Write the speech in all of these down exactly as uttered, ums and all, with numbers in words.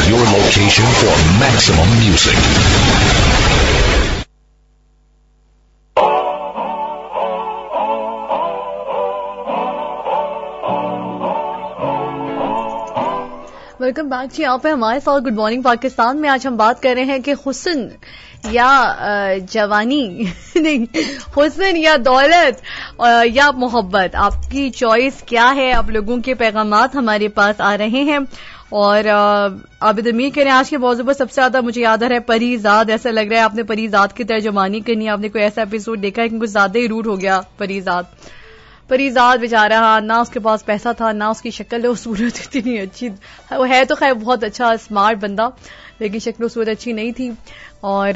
your location for maximum music. Welcome back جی. آپ ہیں ہمارے ساتھ گڈ مارننگ پاکستان میں. آج ہم بات کر رہے ہیں کہ حسن یا جوانی نہیں، حسن یا دولت یا محبت، آپ کی چوائس کیا ہے؟ آپ لوگوں کے پیغامات ہمارے پاس آ رہے ہیں اور عابد امیر کہہ رہے ہیں آج کے موضوع پر سب سے زیادہ مجھے یاد آ رہا ہے پری زاد. ایسا لگ رہا ہے آپ نے پری زاد کی ترجمانی کرنی ہے. آپ نے کوئی ایسا ایپیسوڈ دیکھا ہے کہ کچھ زیادہ ہی روڈ ہو گیا پری زاد. پریزاد بیچارہ، نہ اس کے پاس پیسہ تھا، نہ اس کی شکل و صورت اتنی اچھی. وہ ہے تو خیر بہت اچھا اسمارٹ بندہ، لیکن شکل و صورت اچھی نہیں تھی اور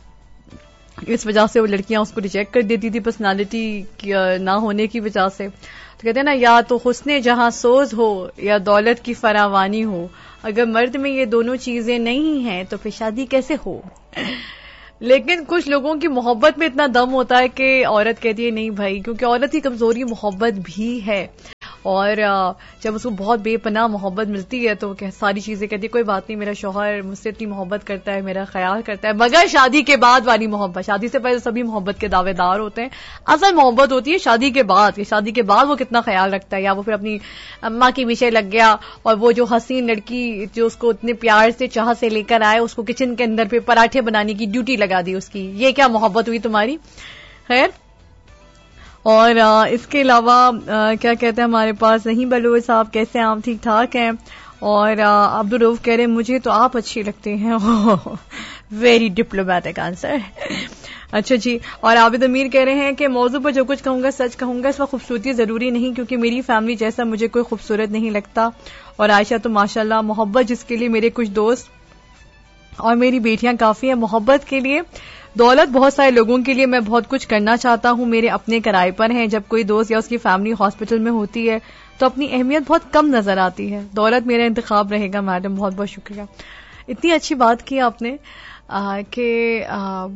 اس وجہ سے وہ لڑکیاں اس کو ریجیکٹ کر دیتی تھی پرسنالٹی نہ ہونے کی وجہ سے. تو کہتے ہیں نا، یا تو حسن جہاں سوز ہو یا دولت کی فراوانی ہو. اگر مرد میں یہ دونوں چیزیں نہیں ہیں تو پھر شادی کیسے ہو؟ لیکن کچھ لوگوں کی محبت میں اتنا دم ہوتا ہے کہ عورت کہتی ہے نہیں بھائی، کیونکہ عورت کی کمزوری محبت بھی ہے. اور جب اس کو بہت بے پناہ محبت ملتی ہے تو ساری چیزیں کہتی ہے کوئی بات نہیں، میرا شوہر مجھ سے اتنی محبت کرتا ہے، میرا خیال کرتا ہے. مگر شادی کے بعد والی محبت، شادی سے پہلے سبھی محبت کے دعوے دار ہوتے ہیں. اصل محبت ہوتی ہے شادی کے بعد، کہ شادی کے بعد وہ کتنا خیال رکھتا ہے. یا وہ پھر اپنی اماں کے پیچھے لگ گیا اور وہ جو حسین لڑکی جو اس کو اتنے پیار سے چاہ سے لے کر آئے، اس کو کچن کے اندر پہ پراٹھے بنانے کی ڈیوٹی لگا دی اس کی. یہ کیا محبت ہوئی تمہاری؟ خیر. اور اس کے علاوہ کیا کہتے ہیں ہمارے پاس نہیں بلوچ صاحب، کیسے ہیں آپ؟ ٹھیک ٹھاک ہیں. اور عبدالروف کہہ رہے ہیں مجھے تو آپ اچھی لگتے ہیں. Very diplomatic answer. اچھا جی. اور عابد امیر کہہ رہے ہیں کہ موضوع پر جو کچھ کہوں گا سچ کہوں گا. اس وقت خوبصورتی ضروری نہیں، کیونکہ میری فیملی جیسا مجھے کوئی خوبصورت نہیں لگتا. اور عائشہ تو ماشاءاللہ محبت جس کے لیے میرے کچھ دوست اور میری بیٹیاں کافی ہیں محبت کے لیے. دولت بہت سارے لوگوں کے لیے میں بہت کچھ کرنا چاہتا ہوں، میرے اپنے کرائے پر ہیں. جب کوئی دوست یا اس کی فیملی ہاسپٹل میں ہوتی ہے تو اپنی اہمیت بہت کم نظر آتی ہے. دولت میرا انتخاب رہے گا. میڈم بہت بہت شکریہ. اتنی اچھی بات کی آپ نے آ, کہ آ,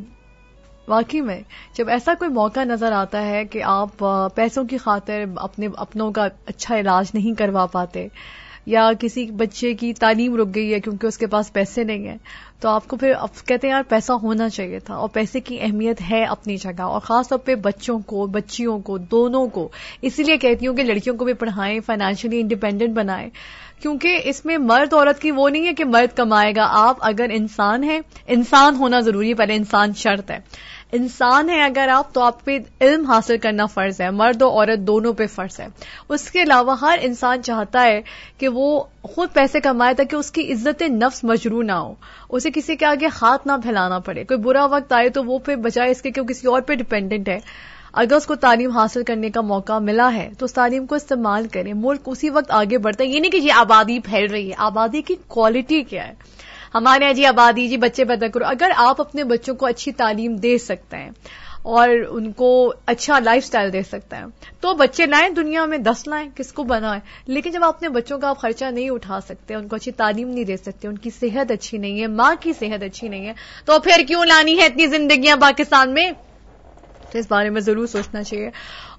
واقعی میں جب ایسا کوئی موقع نظر آتا ہے کہ آپ پیسوں کی خاطر اپنے اپنوں کا اچھا علاج نہیں کروا پاتے، یا کسی بچے کی تعلیم رک گئی ہے کیونکہ اس کے پاس پیسے نہیں ہیں، تو آپ کو پھر کہتے ہیں یار پیسہ ہونا چاہیے تھا. اور پیسے کی اہمیت ہے اپنی جگہ، اور خاص طور پہ بچوں کو، بچیوں کو، دونوں کو. اسی لیے کہتی ہوں کہ لڑکیوں کو بھی پڑھائیں، فائنینشلی انڈیپینڈنٹ بنائیں، کیونکہ اس میں مرد عورت کی وہ نہیں ہے کہ مرد کمائے گا. آپ اگر انسان ہیں، انسان ہونا ضروری ہے، پہلے انسان شرط ہے. انسان ہے اگر آپ، تو آپ پہ علم حاصل کرنا فرض ہے. مرد و عورت دونوں پہ فرض ہے. اس کے علاوہ ہر انسان چاہتا ہے کہ وہ خود پیسے کمائے تاکہ اس کی عزت نفس مجروح نہ ہو، اسے کسی کے آگے ہاتھ نہ پھیلانا پڑے. کوئی برا وقت آئے تو وہ پھر بجائے اس کے کہ وہ کسی اور پہ ڈیپینڈنٹ ہے، اگر اس کو تعلیم حاصل کرنے کا موقع ملا ہے تو اس تعلیم کو استعمال کریں. ملک اسی وقت آگے بڑھتا ہے. یہ نہیں کہ یہ آبادی پھیل رہی ہے. آبادی کی کوالٹی کیا ہے؟ ہمارے یہاں جی آبادی، جی بچے پیدا کرو. اگر آپ اپنے بچوں کو اچھی تعلیم دے سکتے ہیں اور ان کو اچھا لائف سٹائل دے سکتے ہیں تو بچے لائیں، دنیا میں دس لائیں، کس کو بنائیں. لیکن جب آپ اپنے بچوں کا آپ خرچہ نہیں اٹھا سکتے، ان کو اچھی تعلیم نہیں دے سکتے، ان کی صحت اچھی نہیں ہے، ماں کی صحت اچھی نہیں ہے، تو پھر کیوں لانی ہے اتنی زندگیاں پاکستان میں؟ تو اس بارے میں ضرور سوچنا چاہیے.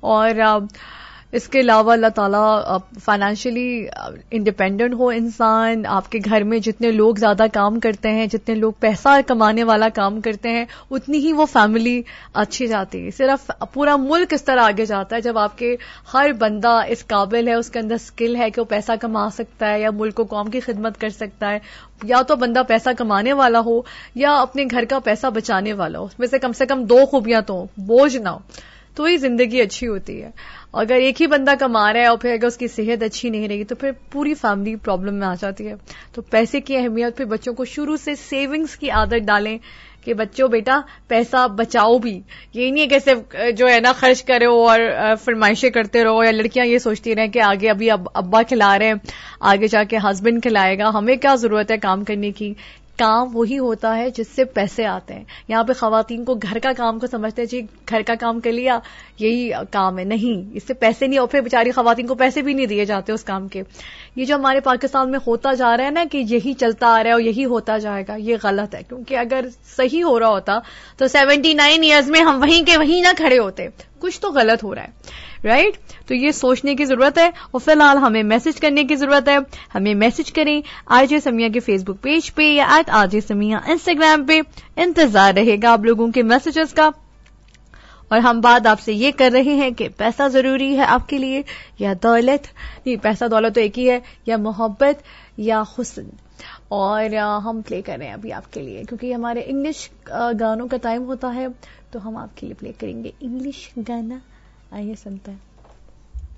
اور اس کے علاوہ اللہ تعالیٰ فائنینشلی انڈیپینڈنٹ ہو انسان. آپ کے گھر میں جتنے لوگ زیادہ کام کرتے ہیں، جتنے لوگ پیسہ کمانے والا کام کرتے ہیں، اتنی ہی وہ فیملی اچھی جاتی ہے. صرف پورا ملک اس طرح آگے جاتا ہے جب آپ کے ہر بندہ اس قابل ہے، اس کے اندر اسکل ہے کہ وہ پیسہ کما سکتا ہے یا ملک و قوم کی خدمت کر سکتا ہے. یا تو بندہ پیسہ کمانے والا ہو یا اپنے گھر کا پیسہ بچانے والا ہو. اس میں سے کم سے کم دو خوبیاں تو ہوں، بوجھ نہ ہو، تو ہی زندگی اچھی ہوتی ہے. اگر ایک ہی بندہ کما رہا ہے اور پھر اگر اس کی صحت اچھی نہیں رہی تو پھر پوری فیملی پرابلم میں آ جاتی ہے. تو پیسے کی اہمیت پھر بچوں کو شروع سے سیونگز کی عادت ڈالیں کہ بچوں بیٹا پیسہ بچاؤ بھی. یہ نہیں ہے کہ صرف جو ہے نا خرچ کرو اور فرمائشیں کرتے رہو، یا لڑکیاں یہ سوچتی رہیں کہ آگے ابھی ابا کھلا رہے ہیں، آگے جا کے ہسبینڈ کھلائے گا، ہمیں کیا ضرورت ہے کام کرنے کی. کام وہی ہوتا ہے جس سے پیسے آتے ہیں. یہاں پہ خواتین کو گھر کا کام کو سمجھتے ہیں جی گھر کا کام کر لیا یہی کام ہے. نہیں، اس سے پیسے نہیں، اور پھر بیچاری خواتین کو پیسے بھی نہیں دیے جاتے اس کام کے. یہ جو ہمارے پاکستان میں ہوتا جا رہا ہے نا کہ یہی چلتا آ رہا ہے اور یہی ہوتا جائے گا، یہ غلط ہے. کیونکہ اگر صحیح ہو رہا ہوتا تو سیونٹی نائن ایئرز میں ہم وہیں کے وہیں نہ کھڑے ہوتے. کچھ تو غلط ہو رہا ہے, رائٹ right? تو یہ سوچنے کی ضرورت ہے. اور فی الحال ہمیں میسج کرنے کی ضرورت ہے. ہمیں میسج کریں آر جے سمیہ کے فیس بک پیج پہ یا at R J Sumaiya Instagram پہ. انتظار رہے گا آپ لوگوں کے میسجز کا. اور ہم بات آپ سے یہ کر رہے ہیں کہ پیسہ ضروری ہے آپ کے لیے یا دولت؟ نہیں, پیسہ دولت تو ایک ہی ہے, یا محبت یا حسن. اور ہم پلے کر رہے ہیں ابھی آپ کے لیے, کیونکہ ہمارے انگلش گانوں کا ٹائم ہوتا ہے, تو ہم آپ کے لیے پلے کریں گے انگلش گانا. آئیے سنتے ہیں.